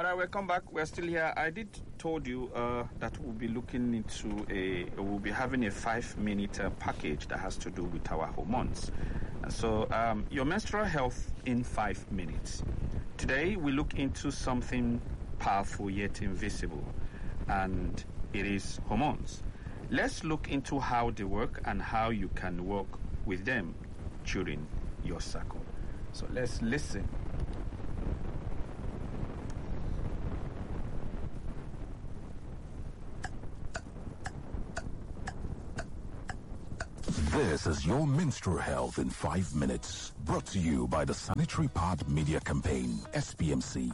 right, welcome back. We're still here. I did told you that we'll be looking into we'll be having a 5-minute package that has to do with our hormones. And so your menstrual health in 5 minutes. Today we look into something powerful yet invisible, and it is hormones. Let's look into how they work and how you can work with them during your cycle. So let's listen. This is your menstrual health in 5 minutes. Brought to you by the Sanitary Pad Media Campaign, SPMC.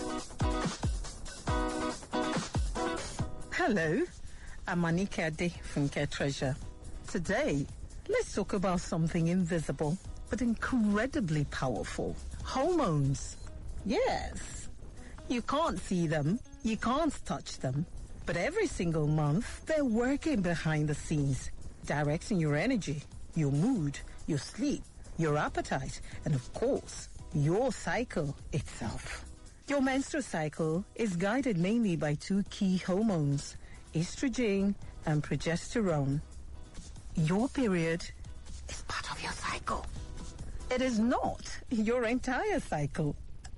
Hello, I'm Anike Ade from Care Treasure. Today, let's talk about something invisible but incredibly powerful. Hormones. Yes. You can't see them, you can't touch them, but every single month, they're working behind the scenes, directing your energy, your mood, your sleep, your appetite, and of course, your cycle itself. Your menstrual cycle is guided mainly by 2 key hormones, estrogen and progesterone. Your period is part of your cycle. It is not your entire cycle.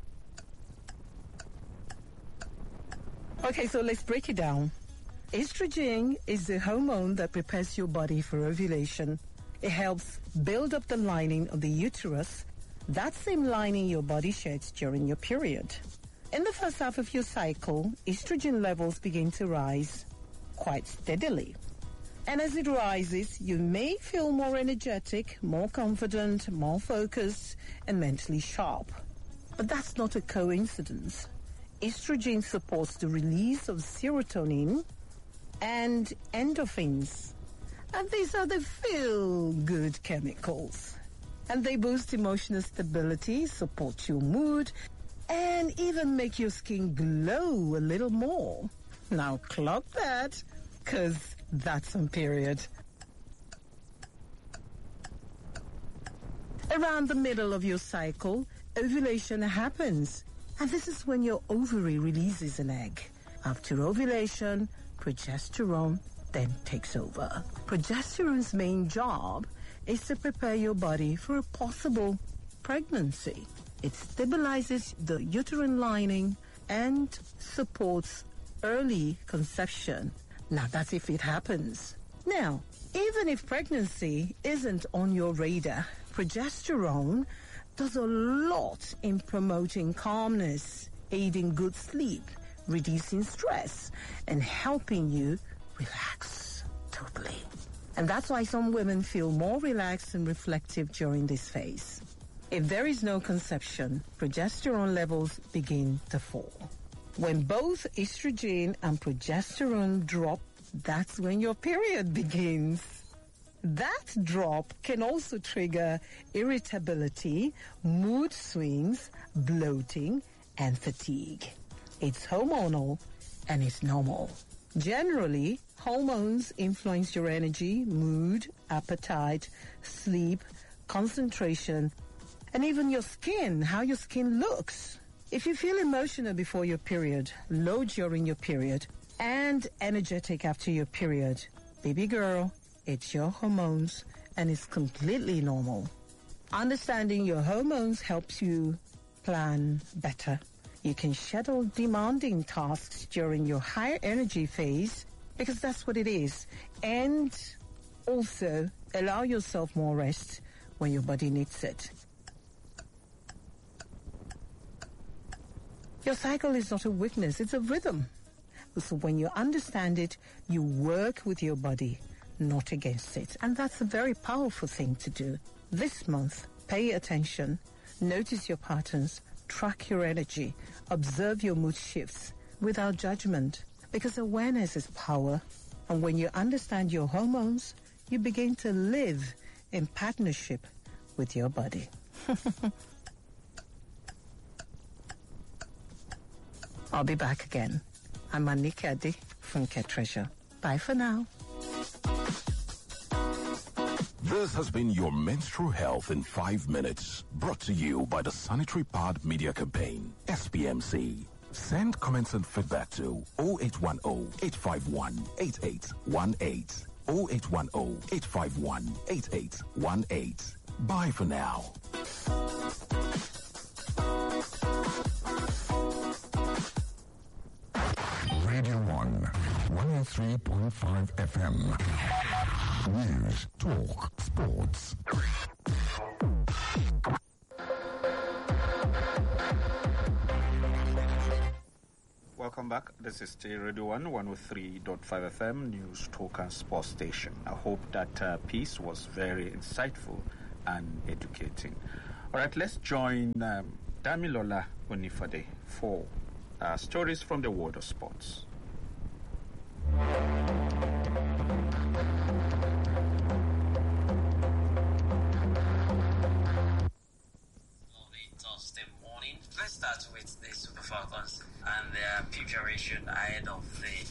Okay, so let's break it down. Estrogen is the hormone that prepares your body for ovulation. It helps build up the lining of the uterus, that same lining your body sheds during your period. In the first half of your cycle, estrogen levels begin to rise quite steadily. And as it rises, you may feel more energetic, more confident, more focused, and mentally sharp. But that's not a coincidence. Estrogen supports the release of serotonin and endorphins. And these are the feel-good chemicals. And they boost emotional stability, support your mood, and even make your skin glow a little more. Now clock that, because that's on period. Around the middle of your cycle, ovulation happens. And this is when your ovary releases an egg. After ovulation, progesterone then takes over. Progesterone's main job is to prepare your body for a possible pregnancy. It stabilizes the uterine lining and supports early conception. Now, that's if it happens. Now, even if pregnancy isn't on your radar, progesterone does a lot in promoting calmness, aiding good sleep, reducing stress, and helping you relax totally. And that's why some women feel more relaxed and reflective during this phase. If there is no conception, progesterone levels begin to fall. When both estrogen and progesterone drop, that's when your period begins. That drop can also trigger irritability, mood swings, bloating, and fatigue. It's hormonal and it's normal. Generally, hormones influence your energy, mood, appetite, sleep, concentration, and even your skin, how your skin looks. If you feel emotional before your period, low during your period, and energetic after your period, baby girl, it's your hormones and it's completely normal. Understanding your hormones helps you plan better. You can schedule demanding tasks during your higher energy phase, because that's what it is, and also allow yourself more rest when your body needs it. Your cycle is not a weakness, it's a rhythm. So when you understand it, you work with your body, not against it. And that's a very powerful thing to do. This month, pay attention, notice your patterns, track your energy, observe your mood shifts without judgment, because awareness is power. And when you understand your hormones, you begin to live in partnership with your body. I'll be back again. I'm Anike Ade from Care Treasure. Bye for now. This has been your menstrual health in 5 minutes. Brought to you by the Sanitary Pad Media Campaign, SPMC. Send comments and feedback to 0810-851-8818. 0810-851-8818. Bye for now. Radio 1, 103.5 FM. News, talk, sports. Welcome back. This is Radio 1, 103.5 FM, News, Talk and Sports Station. I hope that piece was very insightful and educating. All right, let's join Damilola Onifade for stories from the world of sports. Let's start with the Super Falcons and their preparation ahead of the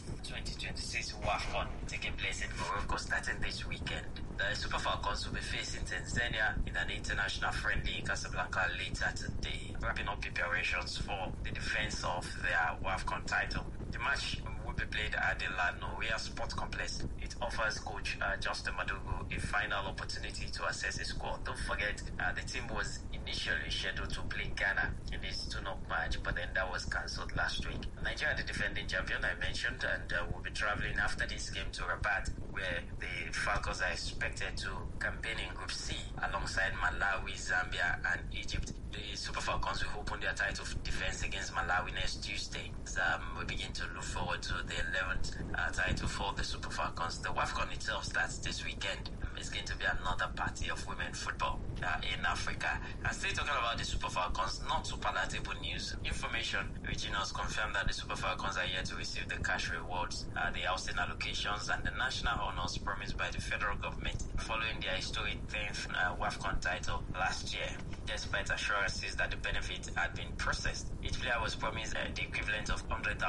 2026 WAFCON taking place in Morocco starting this weekend. The Super Falcons will be facing Tanzania in an international friendly in Casablanca later today, wrapping up preparations for the defense of their WAFCON title. The match will be played at the La Noria Sports Complex. It offers coach Justin Madugu a final opportunity to assess his squad. Don't forget, the team was initially scheduled to play Ghana in this tune-up match, but then that was cancelled last week. Nigeria, the defending champion, I mentioned, and will be traveling after this game to Rabat, where the Falcons are expected to campaign in Group C alongside Malawi, Zambia, and Egypt. The Super Falcons will open their title defense against Malawi next Tuesday. So we begin to look forward to the 11th title for the Super Falcons. The WAFCON itself starts this weekend. It's going to be another party of women football in Africa. And still talking about the Super Falcons, not superlative news. Information reaching us confirmed that the Super Falcons are yet to receive the cash rewards, the housing allocations, and the national honors promised by the federal government following their historic 10th WAFCON title last year. Despite assurances that the benefit had been processed, each player was promised the equivalent of $100,000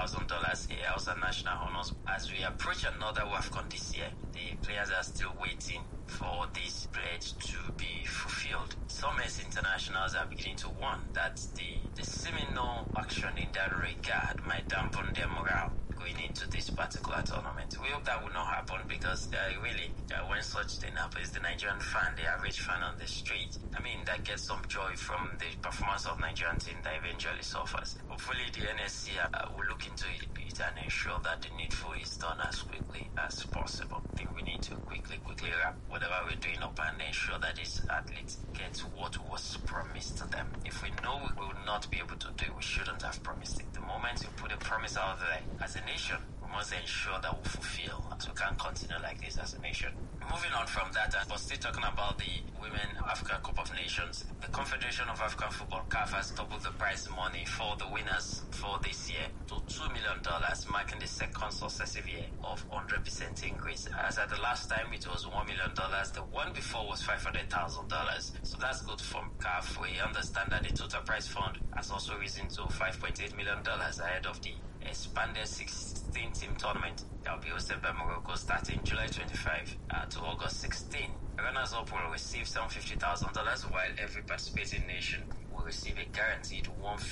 a house and national honors. As we approach another WAFCON this year, the players are still waiting for this pledge to be fulfilled. Some ex-internationals are beginning to warn that the seminal action in that regard might dampen their morale going into this particular tournament. We hope that will not happen because really, when such thing happens, the Nigerian fan, the average fan on the street, that gets some joy from the performance of Nigerian team that eventually suffers. Hopefully the NSC will look into it and ensure that the needful is done as quickly as possible. I think we need to quickly wrap whatever we're doing up and ensure that these athletes get what was promised to them. If we know we will not be able to do it, we shouldn't have promised it. The moment you put a promise out there as a nation, we must ensure that we fulfill, so we can't continue like this as a nation. Moving on from that, but still talking about the Women Africa Cup of Nations, the Confederation of African Football, CAF, has doubled the prize money for the winners for this year to $2 million, marking the second successive year of 100% increase. As at the last time, it was $1 million. The one before was $500,000. So that's good from CAF. We understand that the total prize fund has also risen to $5.8 million ahead of the expanded 16-team tournament that will be hosted by Morocco starting July 25 to August 16. Runners-up will receive $750,000, while every participating nation will receive a guaranteed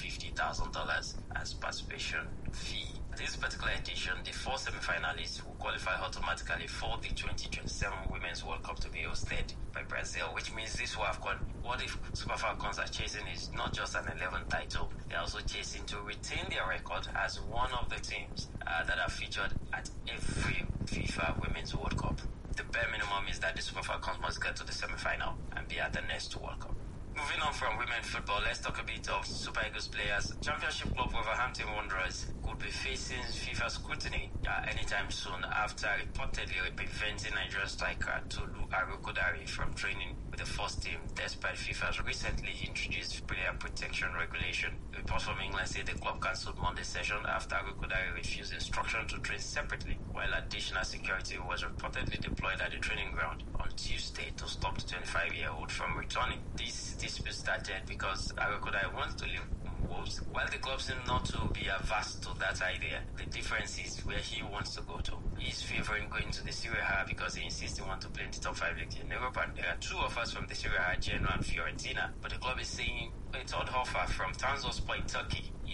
$150,000 as participation fee. This particular edition, the 4 semi-finalists will qualify automatically for the 2027 Women's World Cup to be hosted by Brazil, which means this WAFCON, what if Super Falcons are chasing is not just an 11th title, they're also chasing to retain their record as one of the teams that are featured at every FIFA Women's World Cup. The bare minimum is that the Super Falcons must get to the semi-final and be at the next World Cup. Moving on from women football, let's talk a bit of Super Eagles players. Championship club Wolverhampton Wanderers could be facing FIFA scrutiny anytime soon after reportedly preventing Nigerian striker Tolu Arokodare from training with the first team despite FIFA's recently introduced player protection regulation. Reports from England say the club cancelled Monday's session after Arokodare refused instruction to train separately, while additional security was reportedly deployed at the training ground on Tuesday to stop the 25-year-old from returning. This dispute started because Arokodare wants to leave Wolves, while the club seems not to be averse to that idea. The difference is where he wants to go to. He's favoring going to the Serie A because he insists he wants to play in the top 5 leagues in Europe, and there are 2 offers from the Serie A, Genoa and Fiorentina, but the club is saying a third offer from Trabzonspor in Turkey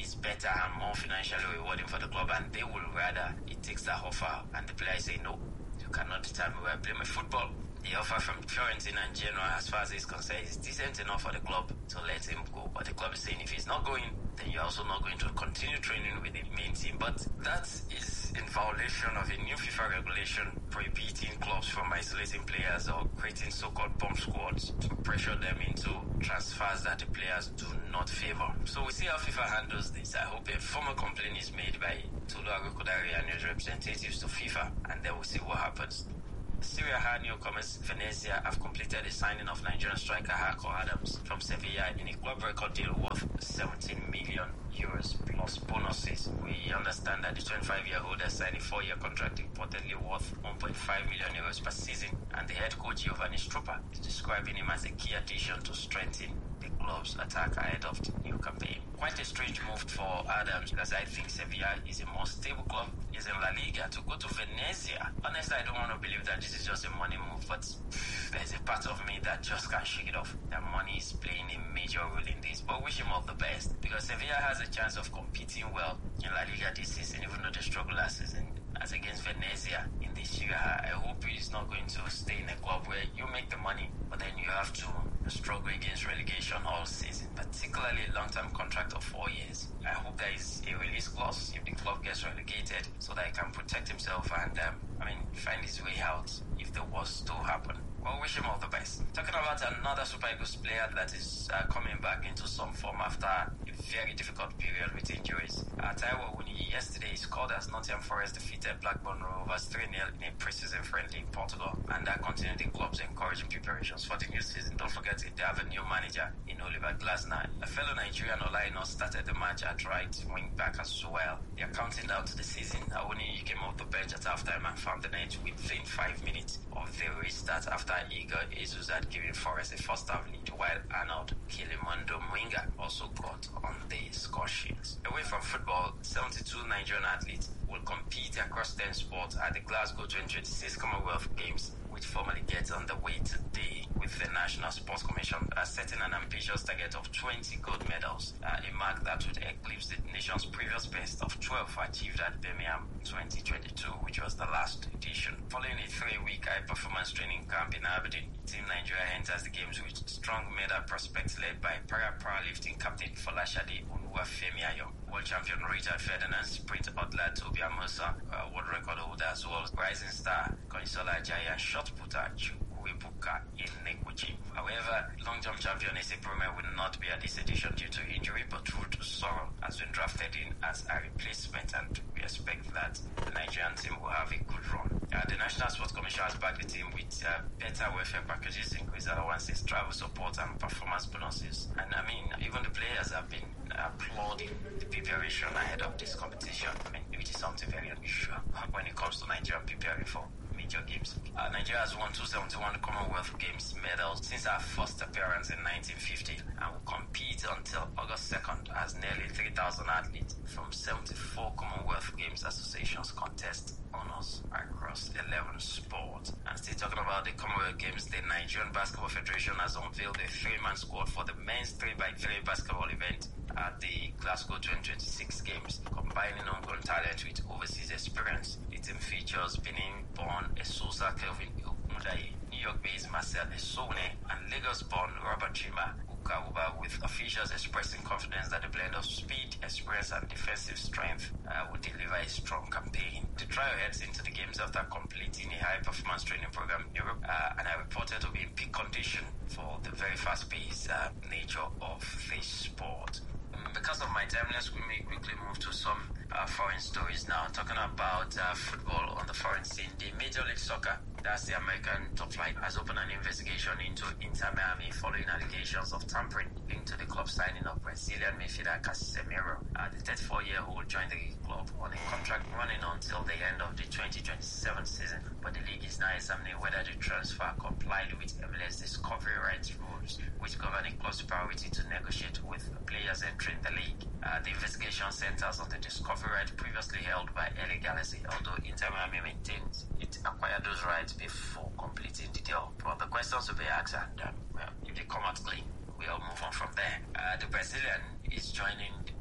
is better and more financially rewarding for the club, and they will rather it takes that offer, and the player say no, you cannot determine where I play my football. The offer from Fiorentina and Genoa, as far as he's concerned, is decent enough for the club to let him go. But the club is saying if he's not going, then you're also not going to continue training with the main team. But that is in violation of a new FIFA regulation prohibiting clubs from isolating players or creating so-called bomb squads to pressure them into transfers that the players do not favor. So we see how FIFA handles this. I hope a formal complaint is made by Tolu Agokodare and his representatives to FIFA, and then we'll see what happens. Serie A newcomers Venezia have completed the signing of Nigerian striker Hako Adams from Sevilla in a club record deal worth 17 million euros plus bonuses. We understand that the 25-year-old has signed a 4-year contract reportedly worth 1.5 million euros per season, and the head coach Giovanni Strupper is describing him as a key addition to strengthen the club's attack ahead of the new campaign. Quite a strange move for Adams, because I think Sevilla is a more stable club, is in La Liga. To go to Venezia, honestly, I don't want to believe that this is just a money move, but there's a part of me that just can't shake it off. That money is playing a major role in this, but wish him all the best, because Sevilla has a chance of competing well in La Liga this season, even though they struggled last season as against Venezia in this year. I hope he's not going to stay in a club where you make the money, but then you have to struggle against relegation all season, particularly a long-term contract of 4 years. I hope there is a release clause if the club gets relegated, so that he can protect himself and find his way out if the worst to happen. Well, wish him all the best. Talking about another Super Eagles player that is coming back into some form after a very difficult period with injuries. Taiwo Awoniyi yesterday scored as Nottingham Forest defeated Blackburn Rovers 3-0 in a pre-season friendly in Portugal, and that continued the club's encouraging preparations for the new season. Don't forget they have a new manager in Oliver Glasner. A fellow Nigerian Olaino started the match at right wing back as well. They are counting down to the season. Awoniyi came off the bench at halftime and found the net within 5 minutes of the restart after Igor Jesus had given Forest a first-half lead, while Arnold Kilimundo Mwinga also got on the score sheet. Away from football, 72 Nigerian athletes will compete across 10 sports at the Glasgow 2026 Commonwealth Games, which formally gets underway today, with the National Sports Commission setting an ambitious target of 20 gold medals, a mark that would eclipse the nation's previous best of 12 achieved at Birmingham 2022, which was the last edition. Following a 3-week high-performance training camp in Aberdeen, Team Nigeria enters the games with strong medal prospects led by para-powerlifting captain Folashade Oluwafemi-Ayo, world champion Richard Ferdinand, sprint hurdler Tobi Amusa, world record holder as well as rising star Konsola Ajayi, and shot putter Chukwuebuka Ineguchi. However, long jump champion Ese Brume will not be at this edition due to injury, but Ruth Soro has been drafted in as a replacement, and we expect that the Nigerian team will have a good run. The National Sports Commission has backed the team with better welfare packages, increased allowances, travel support, and performance bonuses. And even the players have been applauding the preparation ahead of this competition, which is something very unusual when it comes to Nigeria preparing for major games. Nigeria has won 271 Commonwealth Games medals since our first appearance in 1950 and will compete until August 2nd as nearly 3,000 athletes from 74 Commonwealth Games associations contest honors across 11 sports. And still talking about the Commonwealth Games, the Nigerian Basketball Federation has unveiled a 3-man squad for the men's 3x3 basketball event at the Glasgow 2026 Games, combining homegrown talent with overseas experience. The team features Benin-born Esosa Kelvin Ogundaye, New York-based Marcel Esone, and Lagos-born Robert Chima Ukauba, with officials expressing confidence that the blend of speed, experience, and defensive strength will deliver a strong campaign. The trial heads into the games after completing a high-performance training program in Europe, and are reported to be in peak condition for the very fast-paced nature of this sport. Because of my time, let's quickly move to some foreign stories now. Talking about football on the foreign scene, the Major League Soccer, that's the American top flight, has opened an investigation into Inter Miami following allegations of tampering linked to the club signing of Brazilian midfielder Casemiro. The 34-year-old joined the club on a contract running until the end of the 2027 season, but the league is now examining whether the transfer complied with MLS discovery rights rules, which govern a club's priority to negotiate with players entering the league. The investigation centers on the discovery right previously held by LA Galaxy, although Inter Miami maintains it acquired those rights before completing the deal. But the questions will be asked, and if they come out clean, we'll move on from there. The Brazilian is joining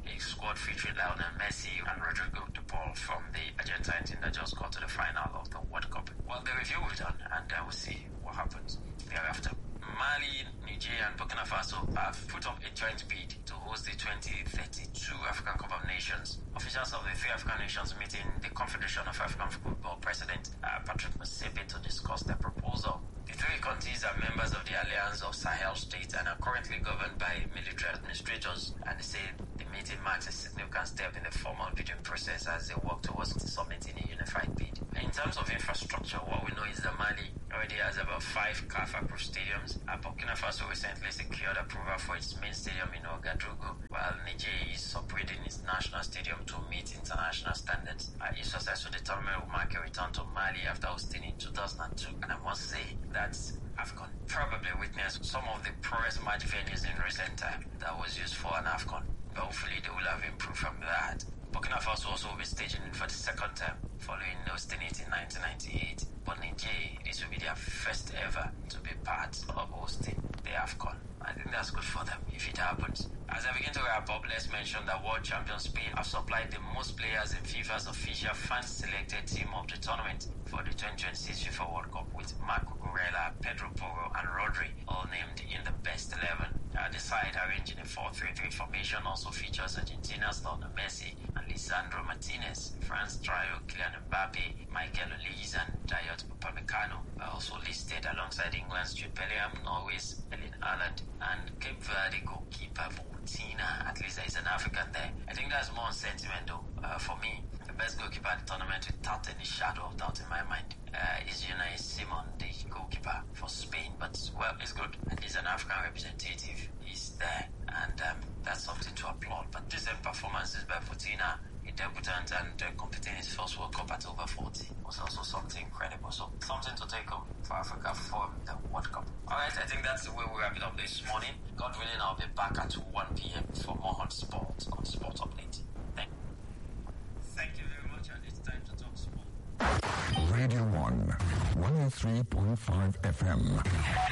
a squad featuring Lionel Messi and Rodrigo de Paul from the Argentine team that just got to the final of the World Cup. Well, the review will be done, and we'll see what happens thereafter. Mali, Nigeria, and Burkina Faso have put up a joint bid to host the 2032 African Cup of Nations. Officials of the three African nations meeting the Confederation of African Football President Patrick Motsepe to discuss their proposal. The three countries are members of the Alliance of Sahel States and are currently governed by military administrators, and they say the meeting marks a significant step in the formal bidding process as they work towards submitting a unified bid. In terms of infrastructure, what we know is that Mali already has about 5 CAF-approved stadiums, and Burkina Faso recently secured approval for its main stadium in Ouagadougou, while Nigeria is upgrading its national stadium to meet international standards. A successful tournament will mark a return to Mali after hosting in 2002, and I must say that AFCON probably witnessed some of the poorest match venues in recent time that was used for an AFCON, but hopefully they will have improved from that. Burkina Faso also will be staging it for the second time, following hosting it in 1998. But Nigeria, this will be their first ever to be part of hosting the AFCON. I think that's good for them if it happens. As I begin to wrap up, let's mention that world champion Spain have supplied the most players in FIFA's official fan-selected team of the tournament for the 2026 FIFA World Cup, with Marco Cucurella, Pedro Porro, and Rodri all named in the best 11. The side arranged in a 4-3-3 formation also features Argentina's Lionel Messi and Lisandro Martinez, France trio Kylian Mbappe, Michael Olise, and Dayot Upamecano are also listed alongside England's Jude Bellingham, Norway's Erling Haaland, and Cape Verde goalkeeper Fortuna. At least there is an African there. I think that's more on sentiment though. For me, the best goalkeeper at the tournament without any shadow of doubt in my mind is Unai Simon, the goalkeeper for Spain. But, well, it's good. He's an African representative. He's there, and that's something to applaud. But decent performances by Fortuna, a debutant and competing his first World Cup at over 40, was also something incredible. So, something to take home for Africa for the World Cup. Alright, I think that's the way we wrap it up this morning. God willing, I'll be back at 1 p.m. for more on Sport Update. Thank you very much, and it's time to talk sport. Radio 1, 103.5 FM.